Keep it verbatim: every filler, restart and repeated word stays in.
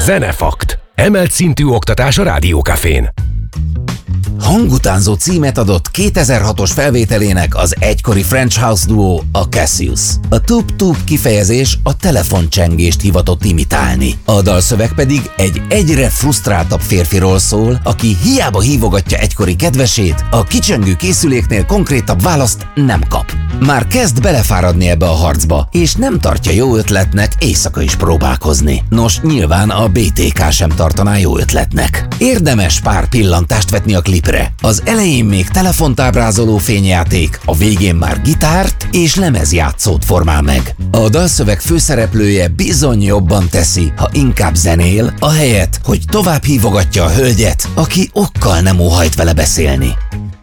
Zenefakt. Emelt szintű oktatás a Rádiókafén. Hangutánzó címet adott kétezer-hatos felvételének az egykori French House duo, a Cassius. A tup-tup kifejezés a telefoncsengést hivatott imitálni. A dalszöveg pedig egy egyre frusztráltabb férfiról szól, aki hiába hívogatja egykori kedvesét, a kicsengő készüléknél konkrétabb választ nem kap. Már kezd belefáradni ebbe a harcba, és nem tartja jó ötletnek éjszaka is próbálkozni. Nos, nyilván a bé té ká sem tartaná jó ötletnek. Érdemes pár pillantást vetni a klipre. Az elején még telefont ábrázoló fényjáték, a végén már gitárt és lemezjátszót formál meg. A dalszöveg főszereplője bizony jobban teszi, ha inkább zenél, ahelyett, hogy tovább hívogatja a hölgyet, aki okkal nem óhajt vele beszélni.